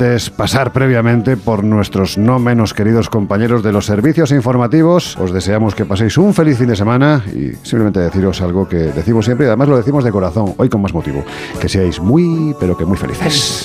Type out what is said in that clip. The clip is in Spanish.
antes pasar previamente por nuestros no menos queridos compañeros de los servicios informativos, os deseamos que paséis un feliz fin de semana y simplemente deciros algo que decimos siempre y además lo decimos de corazón, hoy con más motivo, que seáis muy, pero que muy felices.